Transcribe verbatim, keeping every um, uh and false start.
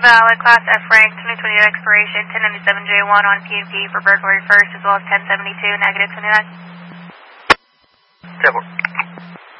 Valid, Class F rank, twenty twenty expiration, ten ninety-seven J one on P and P for burglary first, as well as ten seventy-two, negative twenty-nine. ten four.